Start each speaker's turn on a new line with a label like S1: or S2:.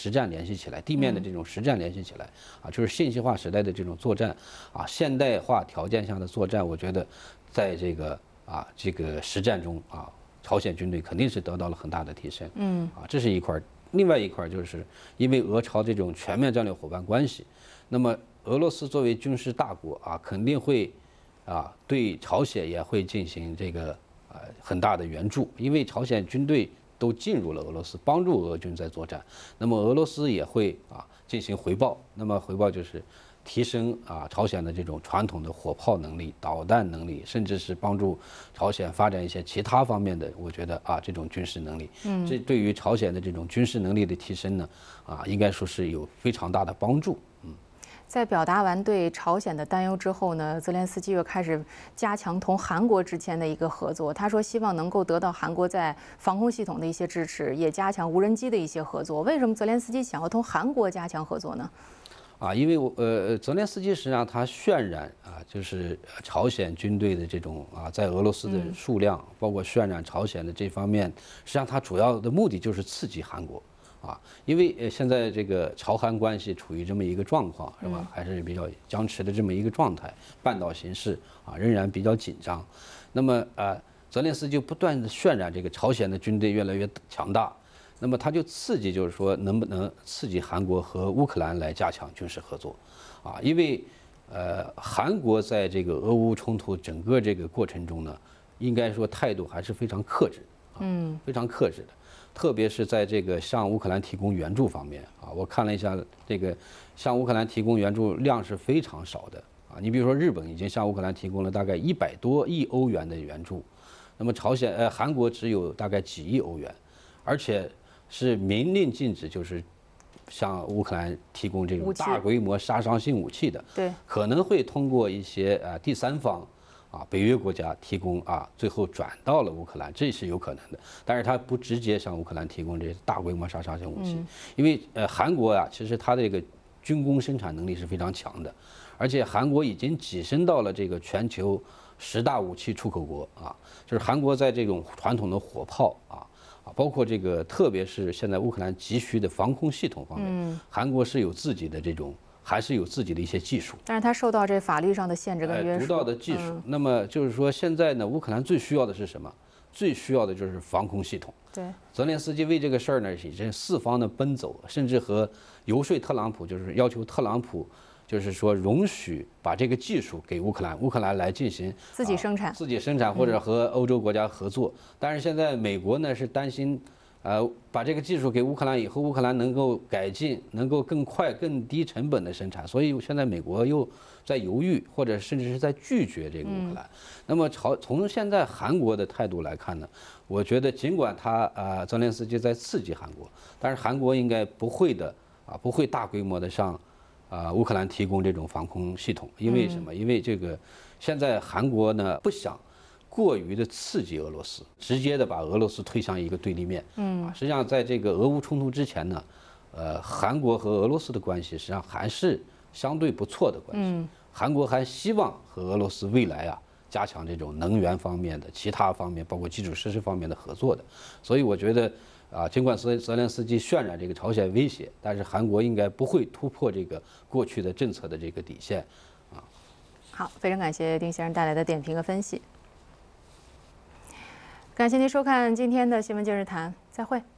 S1: 实战联系起来，地面的这种实战联系起来啊，就是信息化时代的这种作战啊，现代化条件下的作战，我觉得在这个实战中啊，朝鲜军队肯定是得到了很大的提升。这是一块。另外一块就是因为俄朝这种全面战略伙伴关系，那么俄罗斯作为军事大国啊，肯定会对朝鲜也会进行这个很大的援助，因为朝鲜军队都进入了俄罗斯，帮助俄军在作战，那么俄罗斯也会进行回报，那么回报就是提升朝鲜的这种传统的火炮能力、导弹能力，甚至是帮助朝鲜发展一些其他方面的，我觉得这种军事能力，这对于朝鲜的这种军事能力的提升呢，应该说是有非常大的帮助。
S2: 在表达完对朝鲜的担忧之后呢，泽连斯基又开始加强同韩国之间的一个合作。他说希望能够得到韩国在防空系统的一些支持，也加强无人机的一些合作。为什么泽连斯基想要同韩国加强合作呢？
S1: 因为泽连斯基实际上他渲染就是朝鲜军队的这种在俄罗斯的数量，包括渲染朝鲜的这方面，实际上他主要的目的就是刺激韩国。因为现在这个朝韩关系处于这么一个状况，是吧？还是比较僵持的这么一个状态，半岛形势仍然比较紧张。那么泽连斯基就不断的渲染这个朝鲜的军队越来越强大，那么他就刺激，就是说能不能刺激韩国和乌克兰来加强军事合作，因为韩国在这个俄乌冲突整个这个过程中呢，应该说态度还是非常克制，非常克制的。特别是在这个向乌克兰提供援助方面我看了一下，这个向乌克兰提供援助量是非常少的你比如说日本已经向乌克兰提供了大概100多亿欧元的援助，那么韩国只有大概几亿欧元，而且是明令禁止，就是向乌克兰提供这种大规模杀伤性武器的，
S2: 对，
S1: 可能会通过一些第三方。北约国家提供最后转到了乌克兰，这是有可能的。但是它不直接向乌克兰提供这些大规模杀伤性武器，因为韩国其实它这个军工生产能力是非常强的，而且韩国已经跻身到了这个全球10大武器出口国就是韩国在这种传统的火炮包括这个，特别是现在乌克兰急需的防空系统方面，韩国是有自己的这种。还是有自己的一些技术，
S2: 但是它受到这法律上的限制跟约束。
S1: 独到的技术。那么就是说，现在呢，乌克兰最需要的是什么？最需要的就是防空系统。
S2: 对，
S1: 泽连斯基为这个事儿呢，已经四方的奔走，甚至和游说特朗普，就是要求特朗普，就是说容许把这个技术给乌克兰，乌克兰来进行
S2: 自己生产，
S1: 或者和欧洲国家合作。但是现在美国呢是担心。把这个技术给乌克兰以后，乌克兰能够改进，能够更快、更低成本的生产，所以现在美国又在犹豫，或者甚至是在拒绝这个乌克兰。那么从现在韩国的态度来看呢，我觉得尽管泽连斯基在刺激韩国，但是韩国应该不会大规模的向乌克兰提供这种防空系统，因为什么？因为这个现在韩国呢不想。过于的刺激俄罗斯，直接的把俄罗斯推向一个对立面。实际上在这个俄乌冲突之前呢，韩国和俄罗斯的关系实际上还是相对不错的关系。韩国还希望和俄罗斯未来加强这种能源方面的、其他方面，包括基础设施方面的合作的。所以我觉得尽管泽连斯基渲染这个朝鲜威胁，但是韩国应该不会突破这个过去的政策的这个底线。
S2: 好，非常感谢丁先生带来的点评和分析。感谢您收看今天的新闻今日谈，再会。